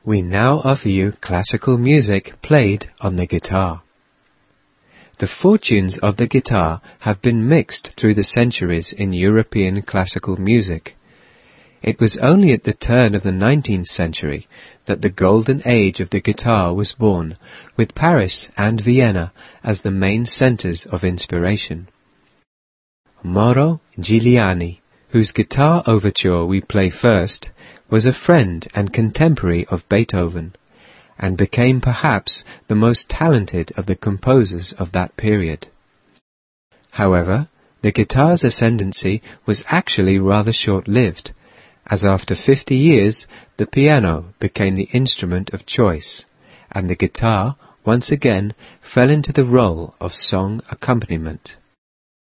We now offer you classical music played on the guitar. The fortunes of the guitar have been mixed through the centuries in European classical music. It was only at the turn of the 19th century that the golden age of the guitar was born, with Paris and Vienna as the main centers of inspiration. Mauro Giuliani, whose guitar overture we play first, was a friend and contemporary of Beethoven, and became perhaps the most talented of the composers of that period. However, the guitar's ascendancy was actually rather short-lived, as after 50 years the piano became the instrument of choice, and the guitar once again fell into the role of song accompaniment.